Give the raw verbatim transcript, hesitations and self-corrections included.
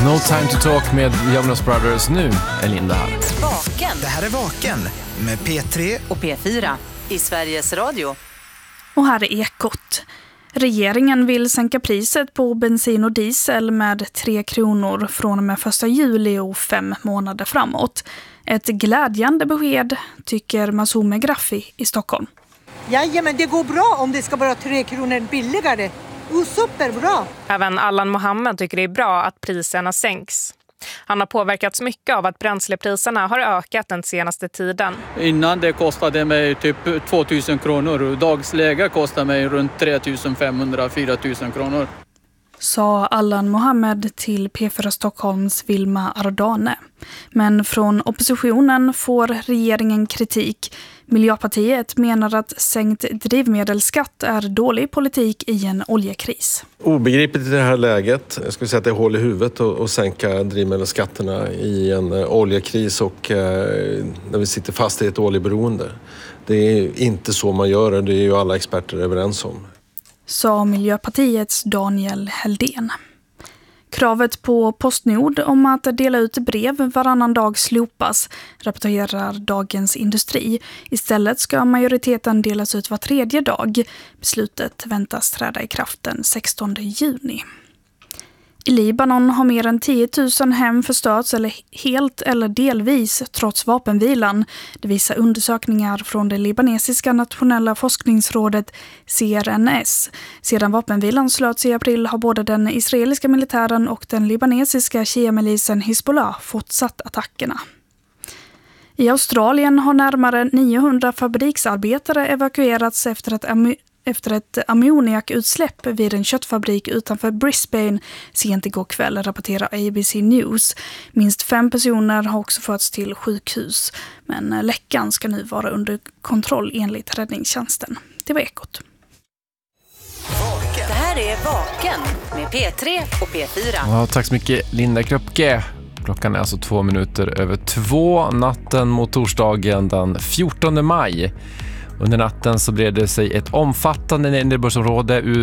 No time to talk med Jonas Brothers. Nu är Linda här. Vaken. Det här är Vaken med P tre Och P fyra i Sveriges Radio. Och här är Ekot. Regeringen vill sänka priset på bensin och diesel med tre kronor från och med första juli och fem månader framåt. Ett glädjande besked, tycker Masoume Graffi i Stockholm. Jajamän, det går bra om det ska vara tre kronor billigare. Och superbra! Även Allan Mohammed tycker det är bra att priserna sänks. Han har påverkats mycket av att bränslepriserna har ökat den senaste tiden. Innan det kostade mig typ tvåtusen kronor och dagsläge kostar mig runt tre tusen femhundra till fyra tusen kronor. Sa Allan Mohammed till P fyra Stockholms Vilma Ardane. Men från oppositionen får regeringen kritik. Miljöpartiet menar att sänkt drivmedelsskatt är dålig politik i en oljekris. Obegripligt i det här läget. Jag skulle säga att det är hål i huvudet att sänka drivmedelsskatterna i en oljekris och eh, när vi sitter fast i ett oljeberoende. Det är inte så man gör det, det är ju alla experter överens om. Sa Miljöpartiets Daniel Heldén. Kravet på Postnord om att dela ut brev varannan dag slopas, rapporterar Dagens Industri. Istället ska majoriteten delas ut var tredje dag. Beslutet väntas träda i kraft den sextonde juni. I Libanon har mer än tio tusen hem förstörts eller helt eller delvis trots vapenvilan. Det visar undersökningar från det libanesiska nationella forskningsrådet C R N S. Sedan vapenvilan slöts i april har både den israeliska militären och den libanesiska shia-milisen Hezbollah fortsatt attackerna. I Australien har närmare niohundra fabriksarbetare evakuerats efter att efter ett ammoniakutsläpp vid en köttfabrik utanför Brisbane sent igår kväll, rapporterar A B C News. Minst fem personer har också förts till sjukhus, men läckan ska nu vara under kontroll enligt räddningstjänsten. Det var Ekot. Det här är Vaken med P tre och P fyra. Ja, tack så mycket Linda Kröpke. Klockan är alltså två minuter över två natten mot torsdagen den fjortonde maj. Under natten så bred det sig ett omfattande nederbördsområde